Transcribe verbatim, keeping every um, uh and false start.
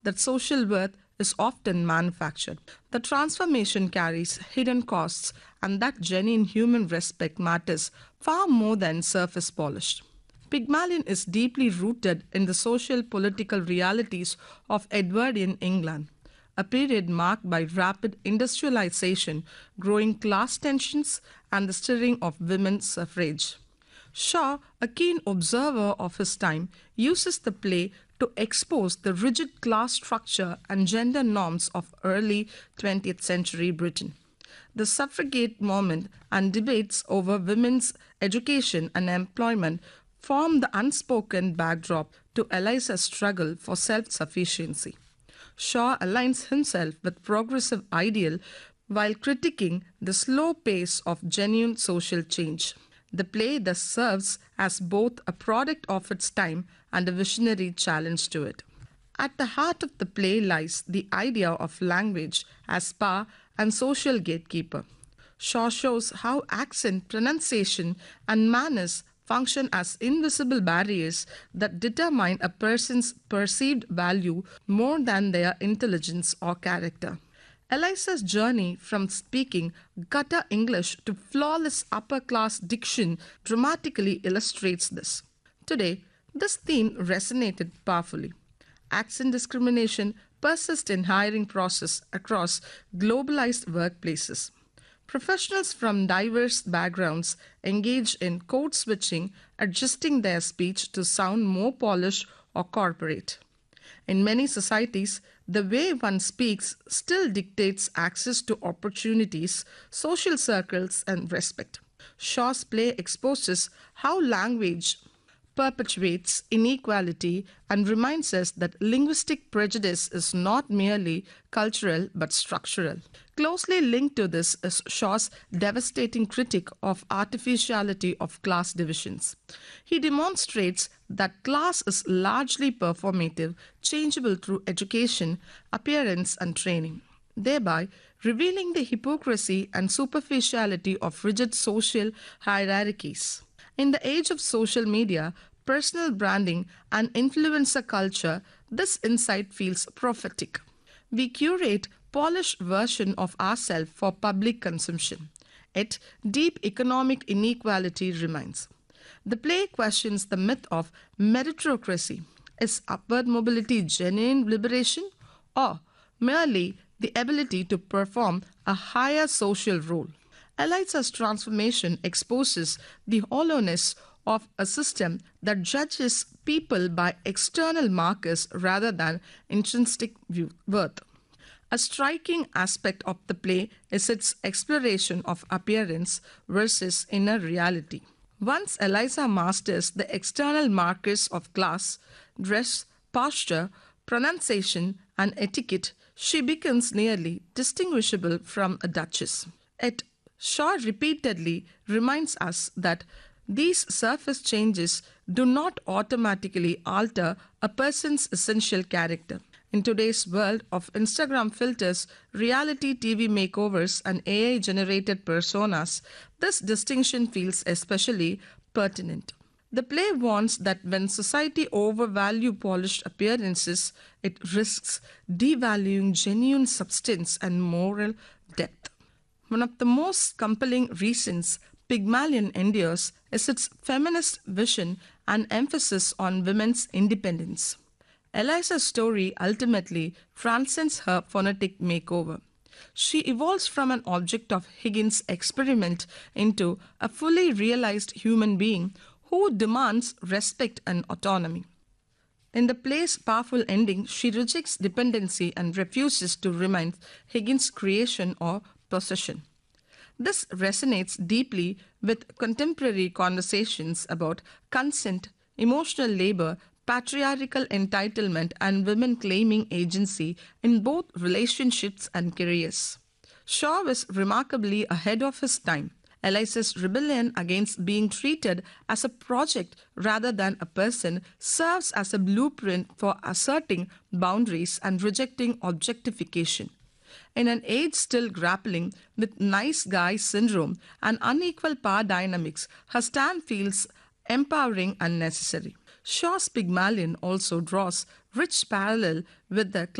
that social worth is often manufactured. The transformation carries hidden costs, and that genuine human respect matters far more than surface polish. Pygmalion is deeply rooted in the social political realities of Edwardian England, a period marked by rapid industrialization, growing class tensions, and the stirring of women's suffrage. Shaw, a keen observer of his time, uses the play to expose the rigid class structure and gender norms of early twentieth century Britain. The suffragette movement and debates over women's education and employment form the unspoken backdrop to Eliza's struggle for self sufficiency. Shaw aligns himself with progressive ideal while critiquing the slow pace of genuine social change. The play thus serves as both a product of its time and a visionary challenge to it. At the heart of the play lies the idea of language as power and social gatekeeper. Shaw shows how accent, pronunciation, and manners function as invisible barriers that determine a person's perceived value more than their intelligence or character. Eliza's journey from speaking gutter English to flawless upper class diction dramatically illustrates this. Today, this theme resonated powerfully. Accent discrimination persists in hiring process across globalized workplaces. Professionals from diverse backgrounds engage in code switching, adjusting their speech to sound more polished or corporate. In many societies, the way one speaks still dictates access to opportunities, social circles, and respect. Shaw's play exposes how language perpetuates inequality and reminds us that linguistic prejudice is not merely cultural but structural. Closely linked to this is Shaw's devastating critique of artificiality of class divisions. He demonstrates that class is largely performative, changeable through education, appearance, and training, thereby revealing the hypocrisy and superficiality of rigid social hierarchies. In the age of social media, personal branding, and influencer culture, this insight feels prophetic. We curate polished version of ourselves for public consumption. Yet, deep economic inequality remains. The play questions the myth of meritocracy. Is upward mobility genuine liberation or merely the ability to perform a higher social role? Eliza's transformation exposes the hollowness of a system that judges people by external markers rather than intrinsic worth. A striking aspect of the play is its exploration of appearance versus inner reality. Once Eliza masters the external markers of class, dress, posture, pronunciation, and etiquette, she becomes nearly distinguishable from a duchess. Yet, Shaw repeatedly reminds us that these surface changes do not automatically alter a person's essential character. In today's world of Instagram filters, reality T V makeovers, and A I-generated personas, this distinction feels especially pertinent. The play warns that when society overvalues polished appearances, it risks devaluing genuine substance and moral depth. One of the most compelling reasons Pygmalion endures is its feminist vision and emphasis on women's independence. Eliza's story ultimately transcends her phonetic makeover. She evolves from an object of Higgins' experiment into a fully realized human being who demands respect and autonomy. In the play's powerful ending, she rejects dependency and refuses to remain Higgins' creation or possession. This resonates deeply with contemporary conversations about consent, emotional labor, patriarchal entitlement, and women claiming agency in both relationships and careers. Shaw was remarkably ahead of his time. Eliza's rebellion against being treated as a project rather than a person serves as a blueprint for asserting boundaries and rejecting objectification. In an age still grappling with nice guy syndrome and unequal power dynamics, her stand feels empowering and necessary. Shaw's Pygmalion also draws rich parallel with the